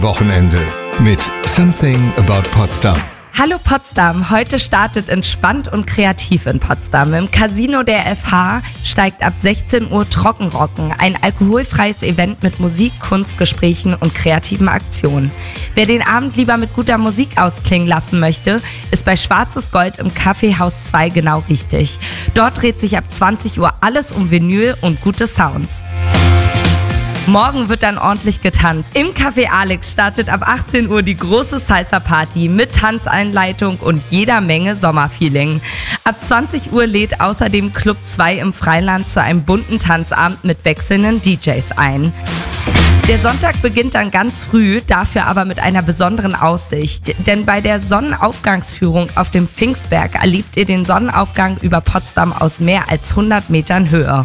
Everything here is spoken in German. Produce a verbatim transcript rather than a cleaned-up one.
Wochenende mit Something About Potsdam. Hallo Potsdam, heute startet Entspannt und Kreativ in Potsdam. Im Casino der F H steigt ab sechzehn Uhr Trockenrocken, ein alkoholfreies Event mit Musik, Kunstgesprächen und kreativen Aktionen. Wer den Abend lieber mit guter Musik ausklingen lassen möchte, ist bei Schwarzes Gold im Kaffeehaus zwei genau richtig. Dort dreht sich ab zwanzig Uhr alles um Vinyl und gute Sounds. Morgen wird dann ordentlich getanzt. Im Café Alex startet ab achtzehn Uhr die große Salsa-Party mit Tanzeinleitung und jeder Menge Sommerfeeling. Ab zwanzig Uhr lädt außerdem Club zwei im Freiland zu einem bunten Tanzabend mit wechselnden D Js ein. Der Sonntag beginnt dann ganz früh, dafür aber mit einer besonderen Aussicht. Denn bei der Sonnenaufgangsführung auf dem Pfingstberg erlebt ihr den Sonnenaufgang über Potsdam aus mehr als hundert Metern Höhe.